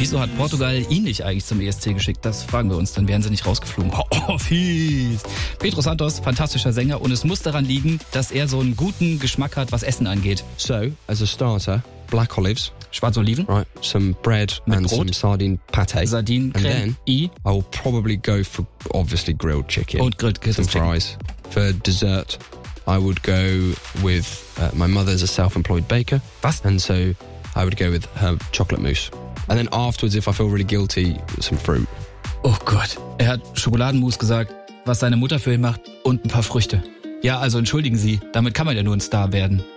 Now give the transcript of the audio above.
Wieso hat Portugal ihn nicht eigentlich zum ESC geschickt? Das fragen wir uns, dann wären sie nicht rausgeflogen. Oh, fies. Pedro Santos, fantastischer Sänger, und es muss daran liegen, dass er so einen guten Geschmack hat, was Essen angeht. So, as a starter, black olives. Schwarze Oliven. Right, some bread and some sardine pate. Sardinencreme. I will probably go for, obviously, grilled chicken. Und grilltes some Chicken. fries. For dessert, I would go with, my mother's a self-employed baker. Was? And so I would go with her chocolate mousse. And then afterwards, if I feel really guilty, some fruit. Oh Gott. Er hat Schokoladenmus gesagt, was seine Mutter für ihn macht, und ein paar Früchte. Ja, also entschuldigen Sie, damit kann man ja nur ein Star werden.